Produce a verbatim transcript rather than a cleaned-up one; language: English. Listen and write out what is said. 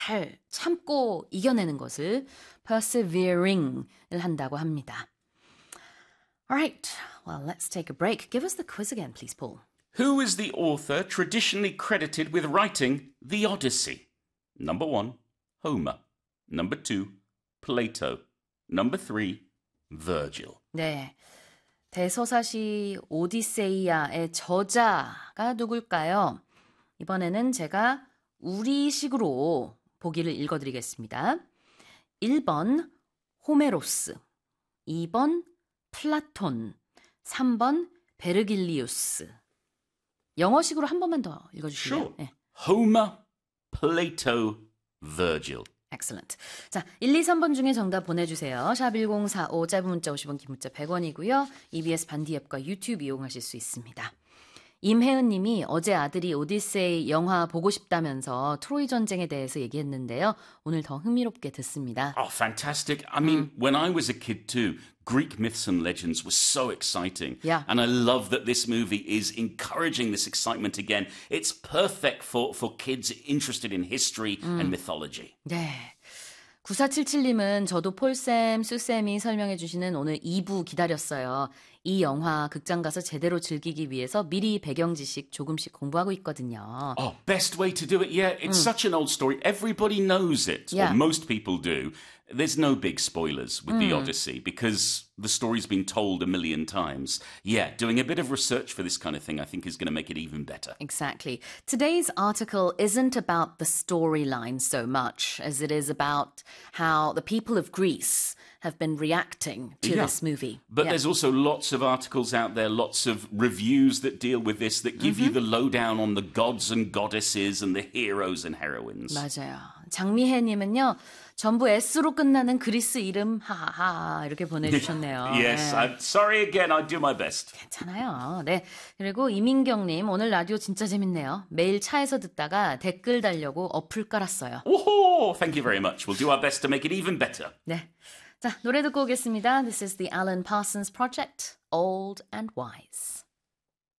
잘 참고 이겨내는 것을 persevering을 한다고 합니다. Alright, well, let's take a break. Give us the quiz again, please, Paul. Who is the author traditionally credited with writing the Odyssey? Number one, Homer. Number two, Plato. Number three, Virgil. 네, 대서사시 오디세이아의 저자가 누굴까요? 이번에는 제가 우리식으로 보기를 읽어드리겠습니다. 일 번 호메로스, 이 번 플라톤, 삼 번 베르길리우스. 영어식으로 한 번만 더 읽어주실래요? Sure. 네. Homer, Plato, Virgil. Excellent. 자, 일, 이, 삼 번 중에 정답 보내주세요. 샵 일공사오, 짧은 문자 오십 원, 긴 문자 백 원이고요. 이비에스 반디 앱과 유튜브 이용하실 수 있습니다. 임혜은 님이 어제 아들이 오디세이 영화 보고 싶다면서 트로이 전쟁에 대해서 얘기했는데요. 오늘 더 흥미롭게 듣습니다. Oh, fantastic. I mean, when I was a kid too, Greek myths and legends were so exciting. Yeah. And I love that this movie is encouraging this excitement again. It's perfect for, for kids interested in history and mythology. 네. 구사칠칠 님은 저도 폴쌤, 수쌤이 설명해 주시는 오늘 이 부 기다렸어요. 이 영화 극장 가서 제대로 즐기기 위해서 미리 배경 지식 조금씩 공부하고 있거든요. Oh, best way to do it. Yeah, it's such an old story. Everybody knows it, Yeah. or most people do. There's no big spoilers with the Odyssey because the story's been told a million times. Yeah, doing a bit of research for this kind of thing I think is going to make it even better. Exactly. Today's article isn't about the storyline so much as it is about how the people of Greece have been reacting to Yeah. this movie. But Yeah. there's also lots of articles out there, lots of reviews that deal with this, that give you the lowdown on the gods and goddesses and the heroes and heroines. 맞아요. 장미혜님은요. 전부 S로 끝나는 그리스 이름 하하하 이렇게 보내주셨네요. Yes, 네. I'm sorry again. I do my best. 괜찮아요. 네. 그리고 이민경님 오늘 라디오 진짜 재밌네요. 매일 차에서 듣다가 댓글 달려고 어플 깔았어요. Woohoo! Thank you very much. We'll do our best to make it even better. 네. 자, 노래 듣고 오겠습니다. This is the Alan Parsons Project, Old and Wise.